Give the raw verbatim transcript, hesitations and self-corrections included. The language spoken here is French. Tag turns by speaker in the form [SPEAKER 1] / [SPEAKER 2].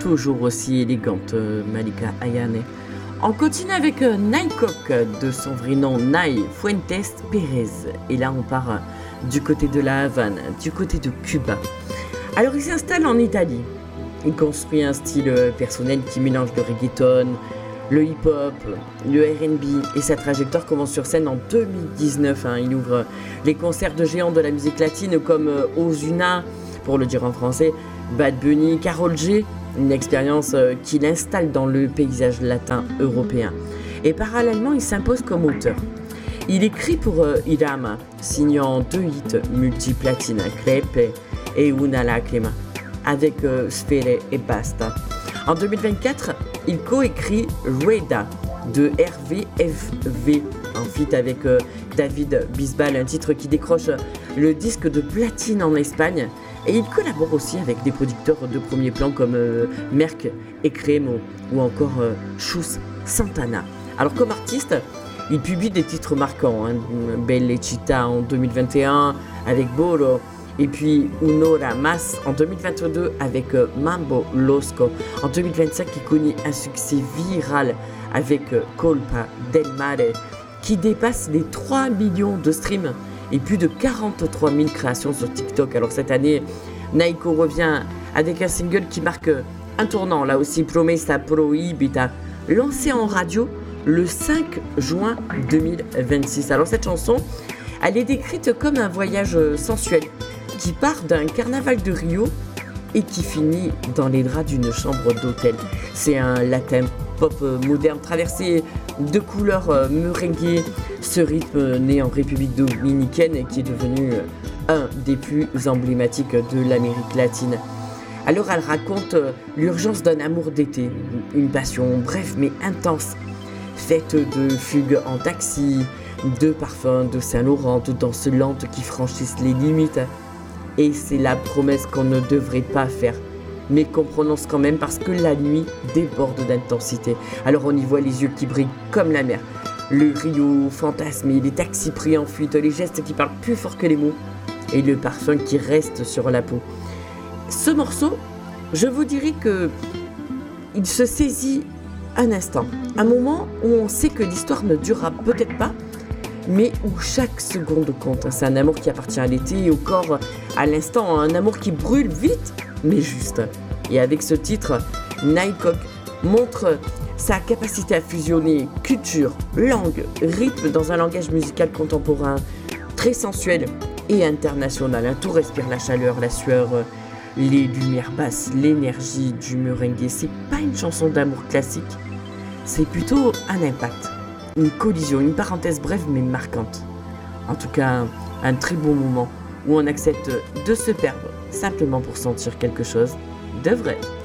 [SPEAKER 1] toujours aussi élégante, euh, Malika Ayane. On continue avec euh, Naikok, de son vrai nom Nay Fuentes Pérez. Et là, on part euh, du côté de la Havane, du côté de Cuba. Alors, il s'installe en Italie. Il construit un style euh, personnel qui mélange le reggaeton, le hip-hop, le R and B, et sa trajectoire commence sur scène en deux mille dix-neuf. Hein. Il ouvre les concerts de géants de la musique latine comme euh, Ozuna, pour le dire en français, Bad Bunny, Karol G, une expérience euh, qui l'installe dans le paysage latin européen. Et parallèlement, il s'impose comme auteur. Il écrit pour euh, Irama, signant deux hits multiplatines, Crepe et Una Lacrima, avec euh, Sfere et Basta. En deux mille vingt-quatre, il coécrit Rueda de R V F V, en feat avec euh, David Bisbal, un titre qui décroche le disque de platine en Espagne. Et il collabore aussi avec des producteurs de premier plan comme euh, Merck et Cremo ou encore euh, Chus Santana. Alors comme artiste, il publie des titres marquants, hein, Belle Chita en deux mille vingt et un avec Boro, et puis Unora Mas en deux mille vingt-deux avec euh, Mambo Losco. En deux mille vingt-cinq, il connaît un succès viral avec euh, Colpa del Mare qui dépasse les trois millions de streams et plus de quarante-trois mille créations sur TikTok. Alors cette année, Naiko revient avec un single qui marque un tournant, là aussi, Promessa Prohibita, lancé en radio le cinq juin deux mille vingt-six. Alors cette chanson, elle est décrite comme un voyage sensuel qui part d'un carnaval de Rio et qui finit dans les draps d'une chambre d'hôtel. C'est un latin pop moderne traversé de couleurs merengue. Ce rythme né en République dominicaine et qui est devenu un des plus emblématiques de l'Amérique latine. Alors elle raconte l'urgence d'un amour d'été, une passion brève mais intense, faite de fugues en taxi, de parfums de Saint-Laurent, de danses lentes qui franchissent les limites. Et c'est la promesse qu'on ne devrait pas faire, mais qu'on prononce quand même parce que la nuit déborde d'intensité. Alors on y voit les yeux qui brillent comme la mer, le Rio fantasmé, les taxis pris en fuite, les gestes qui parlent plus fort que les mots et le parfum qui reste sur la peau. Ce morceau, je vous dirais que il se saisit un instant, un moment où on sait que l'histoire ne durera peut-être pas, mais où chaque seconde compte. C'est un amour qui appartient à l'été et au corps à l'instant, un amour qui brûle vite, mais juste. Et avec ce titre, Naikok montre sa capacité à fusionner culture, langue, rythme dans un langage musical contemporain, très sensuel et international. Tout respire la chaleur, la sueur, les lumières basses, l'énergie du merengue. C'est pas une chanson d'amour classique, c'est plutôt un impact, une collision, une parenthèse brève mais marquante. En tout cas, un très bon moment où on accepte de se perdre simplement pour sentir quelque chose de vrai.